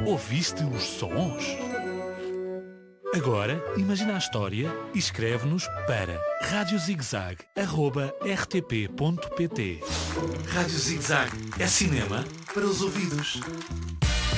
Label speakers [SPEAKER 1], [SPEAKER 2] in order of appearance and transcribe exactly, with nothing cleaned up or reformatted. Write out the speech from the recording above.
[SPEAKER 1] Ouviste os sons? Agora, imagina a história e escreve-nos para rádio zigzag arroba r t p ponto p t. Rádio Zigzag é cinema para os ouvidos.